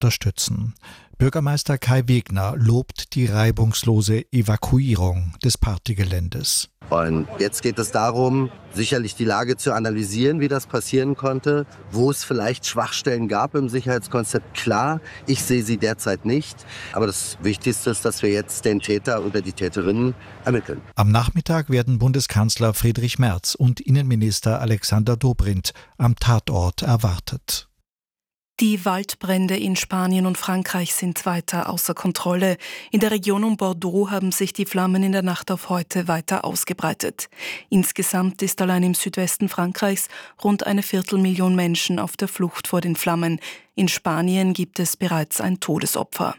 unterstützen. Bürgermeister Kai Wegner lobt die reibungslose Evakuierung des Partygeländes. Und jetzt geht es darum, sicherlich die Lage zu analysieren, wie das passieren konnte, wo es vielleicht Schwachstellen gab im Sicherheitskonzept. Klar, ich sehe sie derzeit nicht. Aber das Wichtigste ist, dass wir jetzt den Täter oder die Täterinnen ermitteln. Am Nachmittag werden Bundeskanzler Friedrich Merz und Innenminister Alexander Dobrindt am Tatort erwartet. Die Waldbrände in Spanien und Frankreich sind weiter außer Kontrolle. In der Region um Bordeaux haben sich die Flammen in der Nacht auf heute weiter ausgebreitet. Insgesamt ist allein im Südwesten Frankreichs rund 250.000 Menschen auf der Flucht vor den Flammen. In Spanien gibt es bereits ein Todesopfer.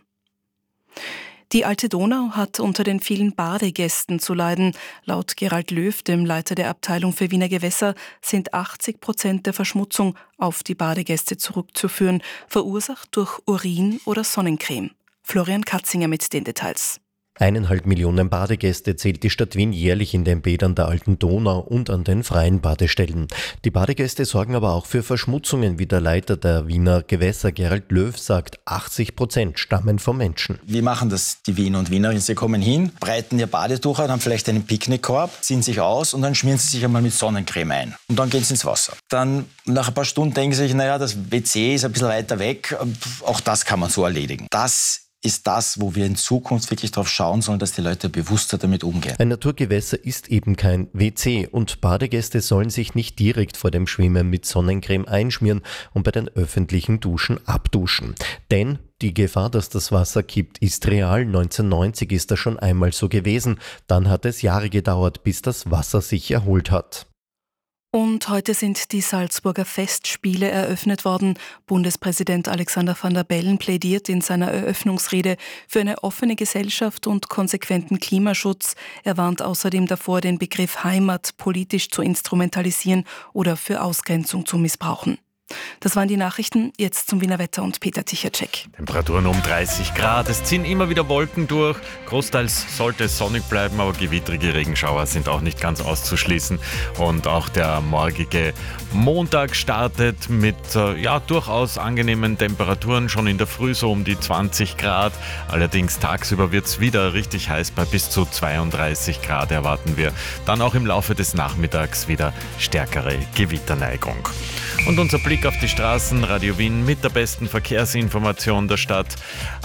Die Alte Donau hat unter den vielen Badegästen zu leiden. Laut Gerald Löw, dem Leiter der Abteilung für Wiener Gewässer, sind 80% der Verschmutzung auf die Badegäste zurückzuführen, verursacht durch Urin oder Sonnencreme. Florian Katzinger mit den Details. 1,5 Millionen Badegäste zählt die Stadt Wien jährlich in den Bädern der Alten Donau und an den freien Badestellen. Die Badegäste sorgen aber auch für Verschmutzungen, wie der Leiter der Wiener Gewässer Gerald Löw sagt. 80% stammen vom Menschen. Wie machen das die Wiener und Wienerinnen? Sie kommen hin, breiten ihr Badetuch an, haben vielleicht einen Picknickkorb, ziehen sich aus und dann schmieren sie sich einmal mit Sonnencreme ein. Und dann gehen sie ins Wasser. Dann nach ein paar Stunden denken sie sich, naja, das WC ist ein bisschen weiter weg. Auch das kann man so erledigen. Das ist das, wo wir in Zukunft wirklich darauf schauen sollen, dass die Leute bewusster damit umgehen. Ein Naturgewässer ist eben kein WC und Badegäste sollen sich nicht direkt vor dem Schwimmen mit Sonnencreme einschmieren und bei den öffentlichen Duschen abduschen. Denn die Gefahr, dass das Wasser kippt, ist real. 1990 ist das schon einmal so gewesen. Dann hat es Jahre gedauert, bis das Wasser sich erholt hat. Und heute sind die Salzburger Festspiele eröffnet worden. Bundespräsident Alexander Van der Bellen plädiert in seiner Eröffnungsrede für eine offene Gesellschaft und konsequenten Klimaschutz. Er warnt außerdem davor, den Begriff Heimat politisch zu instrumentalisieren oder für Ausgrenzung zu missbrauchen. Das waren die Nachrichten, jetzt zum Wiener Wetter und Peter Tichacek. Temperaturen um 30 Grad, es ziehen immer wieder Wolken durch. Großteils sollte es sonnig bleiben, aber gewittrige Regenschauer sind auch nicht ganz auszuschließen. Und auch der morgige Montag startet mit durchaus angenehmen Temperaturen, schon in der Früh so um die 20 Grad. Allerdings tagsüber wird es wieder richtig heiß, bei bis zu 32 Grad erwarten wir. Dann auch im Laufe des Nachmittags wieder stärkere Gewitterneigung. Und unser Blick auf die Straßen, Radio Wien mit der besten Verkehrsinformation der Stadt.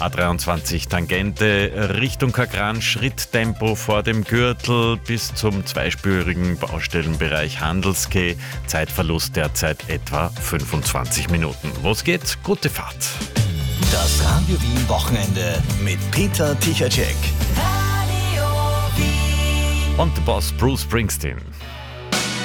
A23 Tangente Richtung Kagran, Schritttempo vor dem Gürtel bis zum zweispurigen Baustellenbereich Handelsquai. Zeitverlust derzeit etwa 25 Minuten. Wo's geht? Gute Fahrt. Das Radio Wien Wochenende mit Peter Tichacek. Und der Boss Bruce Springsteen.